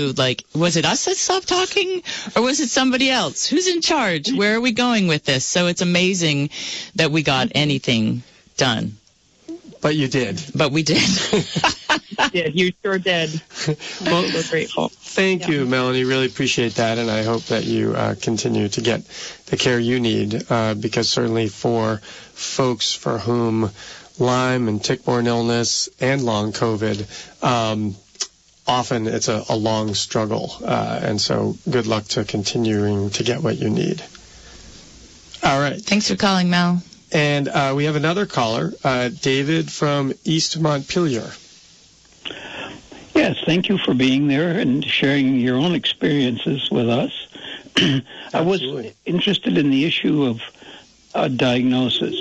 clue. Like, was it us that stopped talking, or was it somebody else? Who's in charge? Where are we going with this? So it's amazing that we got anything done. But you did. But we did. You sure did. Well, We're grateful. Thank you, Melanie. Really appreciate that, and I hope that you continue to get the care you need, because certainly for folks for whom Lyme and tick-borne illness and long COVID, often it's a long struggle, and so good luck to continuing to get what you need. All right. Thanks for calling, Mel. And we have another caller, David from East Montpelier. Yes, thank you for being there and sharing your own experiences with us. I was interested in the issue of diagnosis,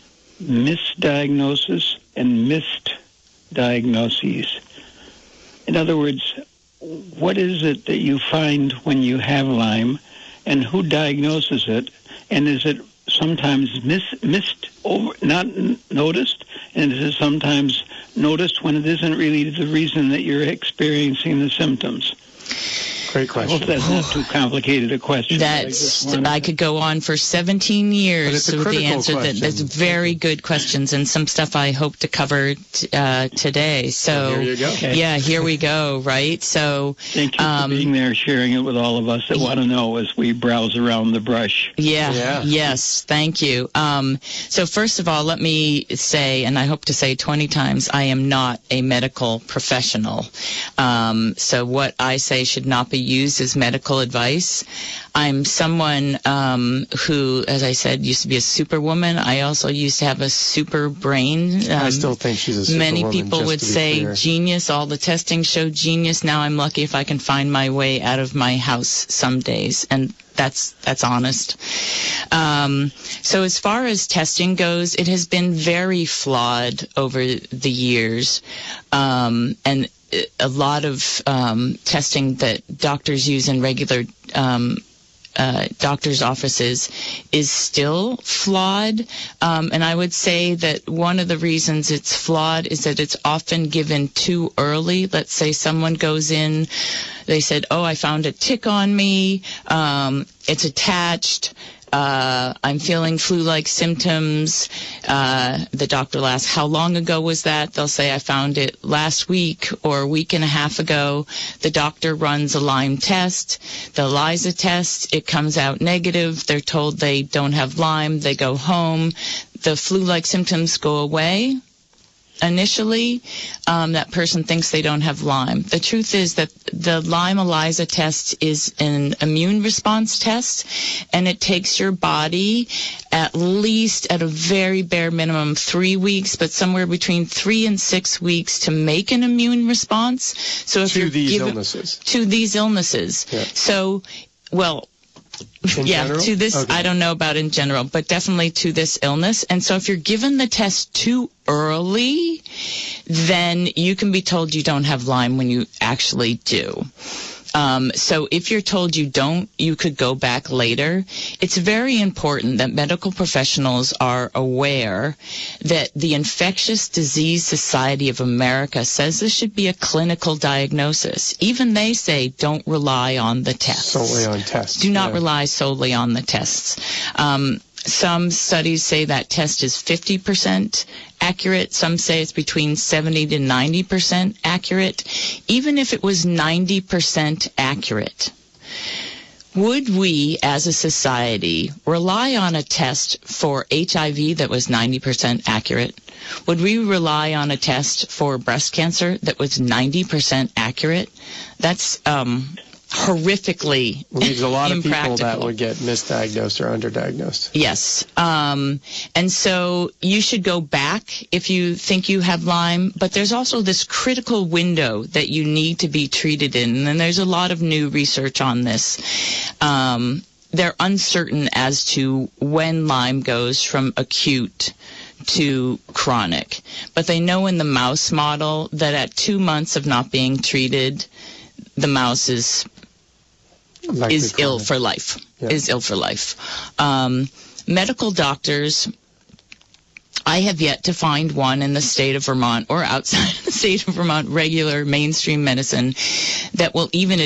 misdiagnosis and missed diagnoses. In other words, what is it that you find when you have Lyme, and who diagnoses it, and is it sometimes not noticed, and is it sometimes noticed when it isn't really the reason that you're experiencing the symptoms? Great question. I hope that's not too complicated a question. I could go on for 17 years with the answer. That's very good questions, and some stuff I hope to cover today. So here you go. Okay. Yeah, here we go. Right. So thank you for being there, sharing it with all of us that want to know as we browse around the brush. Yeah. Yes. Thank you. So first of all, let me say, and I hope to say 20 times, I am not a medical professional. So what I say should not be used as medical advice. I'm someone who, as I said, used to be a superwoman. I also used to have a super brain. I still think she's a superwoman. Many people would say genius. All the testing showed genius. Now I'm lucky if I can find my way out of my house some days, and that's honest. So as far as testing goes, it has been very flawed over the years, and a lot of testing that doctors use in regular doctors' offices is still flawed. And I would say that one of the reasons it's flawed is that it's often given too early. Let's say someone goes in, they said, oh, I found a tick on me, it's attached, I'm feeling flu-like symptoms. The doctor will ask, how long ago was that? They'll say, I found it last week or a week and a half ago. The doctor runs a Lyme test, the ELISA test. It comes out negative. They're told they don't have Lyme. They go home. The flu-like symptoms go away. Initially, that person thinks they don't have Lyme. The truth is that the Lyme ELISA test is an immune response test, and it takes your body at least, at a very bare minimum, 3 weeks, but somewhere between 3 and 6 weeks to make an immune response. So if to these illnesses. To these illnesses. Yeah. So, well, general? To this, okay. I don't know about in general, but definitely to this illness. And so if you're given the test too early, then you can be told you don't have Lyme when you actually do. So if you're told you don't, you could go back later. It's very important that medical professionals are aware that the Infectious Disease Society of America says this should be a clinical diagnosis. Even they say don't rely on the tests. Solely on tests. Do not rely solely on the tests. Some studies say that test is 50% accurate. Some say it's between 70 to 90% accurate. Even if it was 90% accurate, would we as a society rely on a test for HIV that was 90% accurate? Would we rely on a test for breast cancer that was 90% accurate? That's horrifically There's a lot of people impractical. that would get misdiagnosed or underdiagnosed. Yes. And so you should go back if you think you have Lyme, but there's also this critical window that you need to be treated in, and there's a lot of new research on this. They're uncertain as to when Lyme goes from acute to chronic, but they know in the mouse model that at 2 months of not being treated, the mouse is ill for life. Yeah. Is ill for life. Medical doctors, I have yet to find one in the state of Vermont or outside the state of Vermont, regular mainstream medicine, that will even